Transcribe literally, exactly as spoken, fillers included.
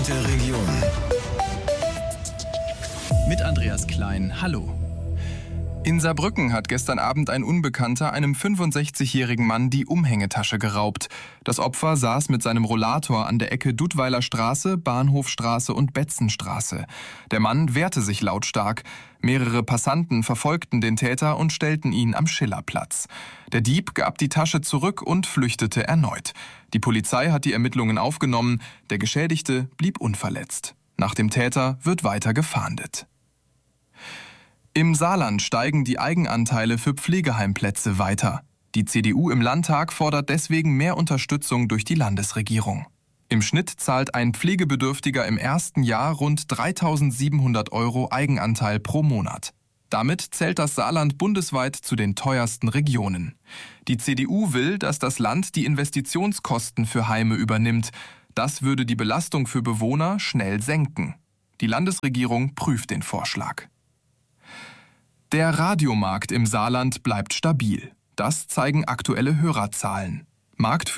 Der Region. Mit Andreas Klein. Hallo. In Saarbrücken hat gestern Abend ein Unbekannter einem fünfundsechzigjährigen Mann die Umhängetasche geraubt. Das Opfer saß mit seinem Rollator an der Ecke Dudweiler Straße, Bahnhofstraße und Betzenstraße. Der Mann wehrte sich lautstark. Mehrere Passanten verfolgten den Täter und stellten ihn am Schillerplatz. Der Dieb gab die Tasche zurück und flüchtete erneut. Die Polizei hat die Ermittlungen aufgenommen. Der Geschädigte blieb unverletzt. Nach dem Täter wird weiter gefahndet. Im Saarland steigen die Eigenanteile für Pflegeheimplätze weiter. Die C D U im Landtag fordert deswegen mehr Unterstützung durch die Landesregierung. Im Schnitt zahlt ein Pflegebedürftiger im ersten Jahr rund dreitausendsiebenhundert Euro Eigenanteil pro Monat. Damit zählt das Saarland bundesweit zu den teuersten Regionen. Die C D U will, dass das Land die Investitionskosten für Heime übernimmt. Das würde die Belastung für Bewohner schnell senken. Die Landesregierung prüft den Vorschlag. Der Radiomarkt im Saarland bleibt stabil. Das zeigen aktuelle Hörerzahlen. Marktführer